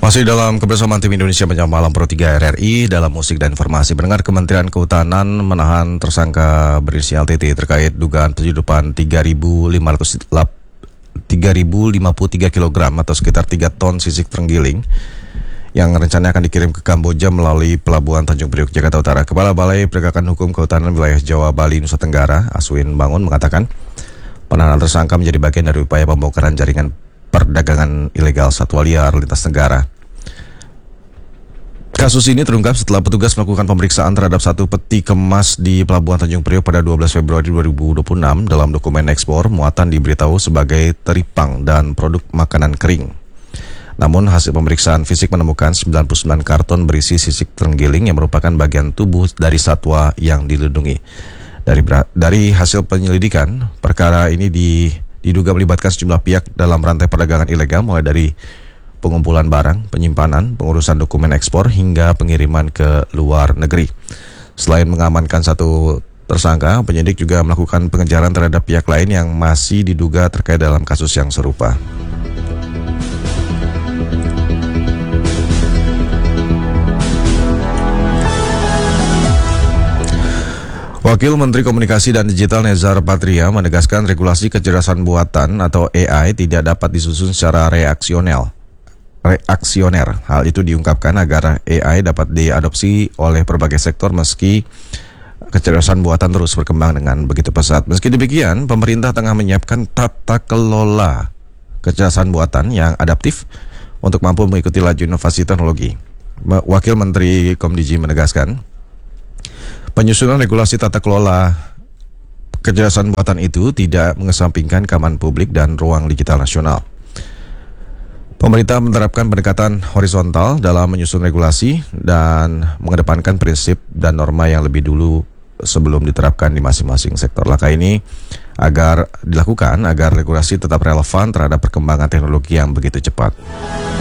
Masih dalam kebersamaan tim Indonesia Menyapa Malam Pro 3 RRI dalam musik dan informasi. Mendengar Kementerian Kehutanan menahan tersangka berinisial TT terkait dugaan penyeludupan 3.053 kg atau sekitar 3 ton sisik terenggiling yang rencananya akan dikirim ke Kamboja melalui Pelabuhan Tanjung Priok, Jakarta Utara. Kepala Balai Penegakan Hukum Kehutanan Wilayah Jawa Bali Nusa Tenggara, Aswin Bangun, mengatakan penahanan tersangka menjadi bagian dari upaya pembongkaran jaringan perdagangan ilegal satwa liar lintas negara. Kasus ini terungkap setelah petugas melakukan pemeriksaan terhadap satu peti kemas di Pelabuhan Tanjung Priok pada 12 Februari 2026. Dalam dokumen ekspor, muatan diberitahu sebagai teripang dan produk makanan kering. Namun hasil pemeriksaan fisik menemukan 99 karton berisi sisik terenggiling yang merupakan bagian tubuh dari satwa yang dilindungi. Dari hasil penyelidikan, perkara ini diduga melibatkan sejumlah pihak dalam rantai perdagangan ilegal, mulai dari pengumpulan barang, penyimpanan, pengurusan dokumen ekspor, hingga pengiriman ke luar negeri. Selain mengamankan satu tersangka, penyidik juga melakukan pengejaran terhadap pihak lain yang masih diduga terkait dalam kasus yang serupa. Wakil Menteri Komunikasi dan Digital Nezar Patria menegaskan regulasi kecerdasan buatan atau AI tidak dapat disusun secara reaksioner. Hal itu diungkapkan agar AI dapat diadopsi oleh berbagai sektor meski kecerdasan buatan terus berkembang dengan begitu pesat. Meski demikian, pemerintah tengah menyiapkan tata kelola kecerdasan buatan yang adaptif untuk mampu mengikuti laju inovasi teknologi. Wakil Menteri Komdiji menegaskan, penyusunan regulasi tata kelola kecerdasan buatan itu tidak mengesampingkan keamanan publik dan ruang digital nasional. Pemerintah menerapkan pendekatan horizontal dalam menyusun regulasi dan mengedepankan prinsip dan norma yang lebih dulu sebelum diterapkan di masing-masing sektor. Langkah ini dilakukan agar regulasi tetap relevan terhadap perkembangan teknologi yang begitu cepat.